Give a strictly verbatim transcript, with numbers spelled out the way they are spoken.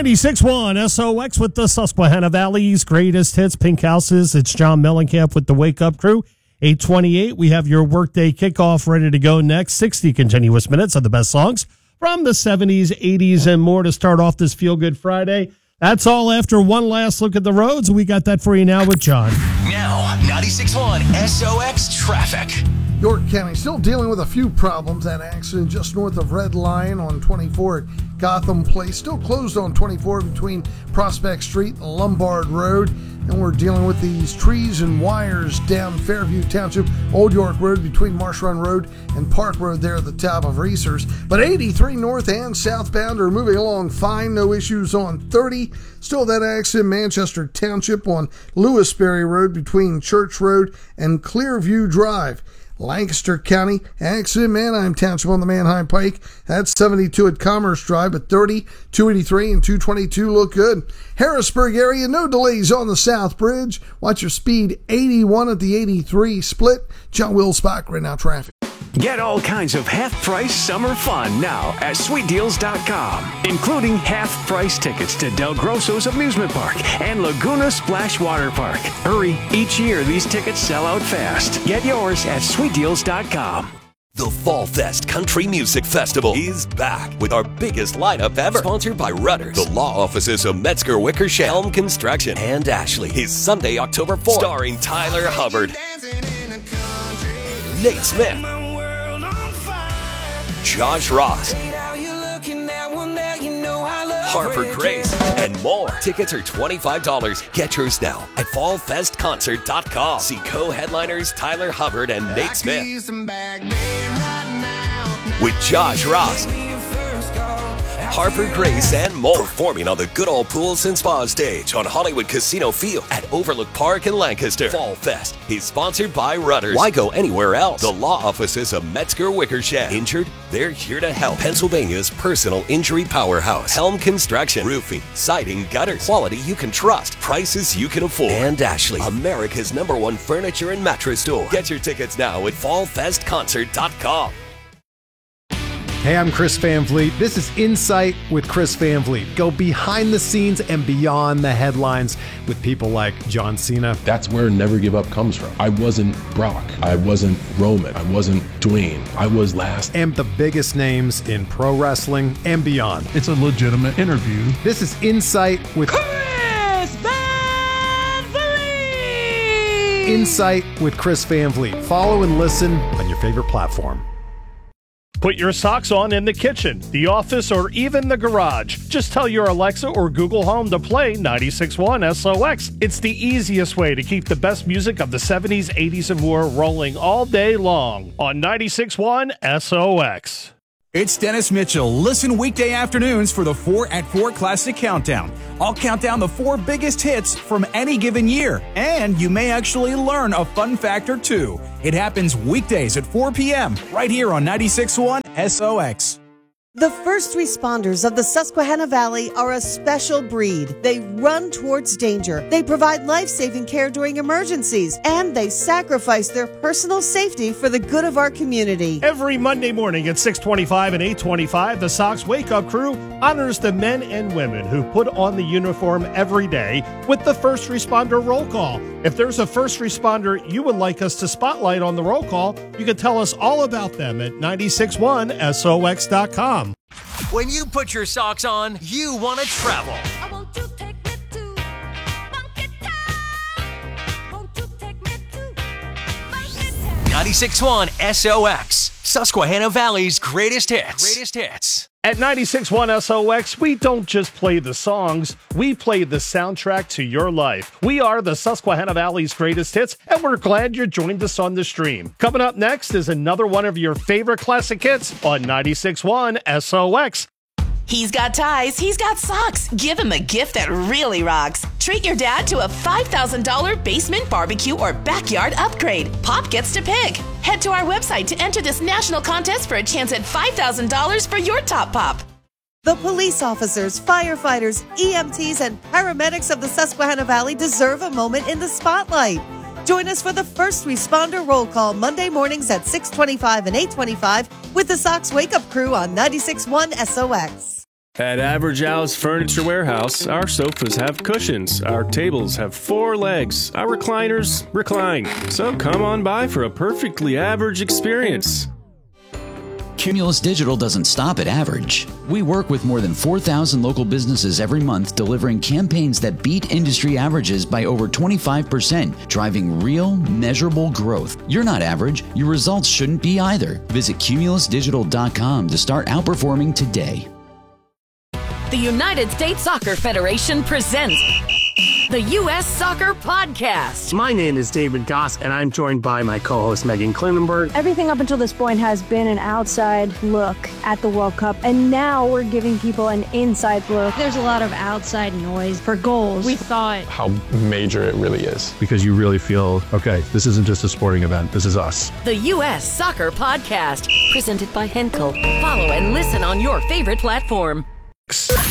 ninety-six point one S O X with the Susquehanna Valley's greatest hits, Pink Houses. It's John Mellencamp with the Wake Up Crew. eight twenty-eight, we have your workday kickoff ready to go next. sixty continuous minutes of the best songs from the seventies, eighties, and more to start off this Feel Good Friday. That's all after one last look at the roads. We got that for you now with John. Now, ninety-six point one S O X traffic. York County still dealing with a few problems. That accident just north of Red Lion on twenty-four at Gotham Place. Still closed on twenty-four between Prospect Street and Lombard Road. And we're dealing with these trees and wires down Fairview Township, Old York Road between Marsh Run Road and Park Road there at the top of Reesers. But eighty-three north and southbound are moving along fine. No issues on thirty. Still that accident, Manchester Township on Lewisberry Road between Church Road and Clearview Drive. Lancaster County, accident, Manheim Township on the Manheim Pike. That's seventy-two at Commerce Drive, but thirty, two eighty-three, and two twenty-two look good. Harrisburg area, no delays on the South Bridge. Watch your speed, eighty-one at the eighty-three split. John Will Spock, right now traffic. Get all kinds of half-price summer fun now at sweet deals dot com, including half-price tickets to Del Grosso's Amusement Park and Laguna Splash Water Park. Hurry, each year these tickets sell out fast. Get yours at sweet deals dot com. The Fall Fest Country Music Festival is back with our biggest lineup ever. Sponsored by Rudders, the law offices of Metzger Wickersham, Helm Construction, and Ashley. Is Sunday, October fourth. Starring Tyler Hubbard, Nate Smith, Josh Ross, Harper Grace, and more. Tickets are twenty-five dollars. Get yours now at fall fest concert dot com. See co-headliners Tyler Hubbard and Nate Smith with Josh Ross, Harper Grace, and more. Performing on the Good Old Pools and Spa stage on Hollywood Casino Field at Overlook Park in Lancaster. Fall Fest is sponsored by Rudders. Why go anywhere else? The law offices of Metzger Wickersham. Injured? They're here to help. Pennsylvania's personal injury powerhouse. Helm Construction. Roofing, siding, gutters. Quality you can trust. Prices you can afford. And Ashley, America's number one furniture and mattress store. Get your tickets now at fall fest concert dot com. Hey, I'm Chris Van Vliet. This is Insight with Chris Van Vliet. Go behind the scenes and beyond the headlines with people like John Cena. That's where Never Give Up comes from. I wasn't Brock. I wasn't Roman. I wasn't Dwayne. I was last. And the biggest names in pro wrestling and beyond. It's a legitimate interview. This is Insight with Chris Van Vliet. Insight with Chris Van Vliet. Follow and listen on your favorite platform. Put your socks on in the kitchen, the office, or even the garage. Just tell your Alexa or Google Home to play ninety-six point one S O X. It's the easiest way to keep the best music of the seventies, eighties, and more rolling all day long on ninety-six point one S O X. It's Dennis Mitchell. Listen weekday afternoons for the four at four Classic Countdown. I'll count down the four biggest hits from any given year, and you may actually learn a fun fact or two. It happens weekdays at four p.m. right here on ninety-six point one S O X. The first responders of the Susquehanna Valley are a special breed. They run towards danger. They provide life-saving care during emergencies, and they sacrifice their personal safety for the good of our community. Every Monday morning at six twenty-five and eight twenty-five, the Sox Wake Up Crew honors the men and women who put on the uniform every day with the first responder roll call. If there's a first responder you would like us to spotlight on the roll call, you can tell us all about them at ninety-six point one S O X dot com. When you put your socks on, you want to travel. I want you to take me to Monkey Town. Won't you take me to Monkey Town? ninety-six point one S O X, Susquehanna Valley's greatest hits. Greatest hits. At ninety-six point one S O X, we don't just play the songs, we play the soundtrack to your life. We are the Susquehanna Valley's greatest hits, and we're glad you joined us on the stream. Coming up next is another one of your favorite classic hits on ninety-six point one S O X. He's got ties, he's got socks. Give him a gift that really rocks. Treat your dad to a five thousand dollars basement barbecue or backyard upgrade. Pop gets to pick. Head to our website to enter this national contest for a chance at five thousand dollars for your top pop. The police officers, firefighters, E M Ts, and paramedics of the Susquehanna Valley deserve a moment in the spotlight. Join us for the first responder roll call Monday mornings at six twenty-five and eight twenty-five with the Sox Wake Up Crew on ninety-six point one S O X. At Average Al's Furniture Warehouse, our sofas have cushions, our tables have four legs, our recliners recline. So come on by for a perfectly average experience. Cumulus Digital doesn't stop at average. We work with more than four thousand local businesses every month, delivering campaigns that beat industry averages by over twenty-five percent, driving real, measurable growth. You're not average. Your results shouldn't be either. Visit cumulus digital dot com to start outperforming today. The United States Soccer Federation presents the U S Soccer Podcast. My name is David Goss, and I'm joined by my co-host Megan Klinenberg. Everything up until this point has been an outside look at the World Cup, and now we're giving people an inside look. There's a lot of outside noise for goals. We thought how major it really is. Because you really feel, okay, this isn't just a sporting event, this is us. The U S Soccer Podcast, presented by Henkel. Follow and listen on your favorite platform.